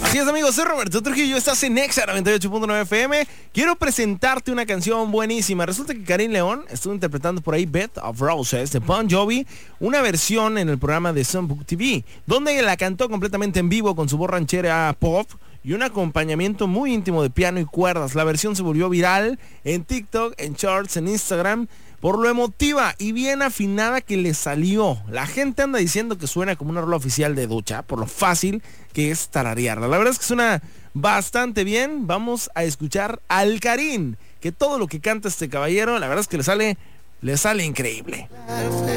Así es, amigos, soy Roberto Trujillo, estás en Exa 98.9 FM. Quiero presentarte una canción buenísima. Resulta que Karim León estuvo interpretando por ahí Bed of Roses de Bon Jovi, una versión en el programa de Sunbook TV, donde la cantó completamente en vivo con su voz ranchera pop y un acompañamiento muy íntimo de piano y cuerdas. La versión se volvió viral en TikTok, en Shorts, en Instagram, por lo emotiva y bien afinada que le salió. La gente anda diciendo que suena como una rola oficial de ducha, por lo fácil que es tararearla. La verdad es que suena bastante bien. Vamos a escuchar al Karim, que todo lo que canta este caballero, la verdad es que le sale increíble.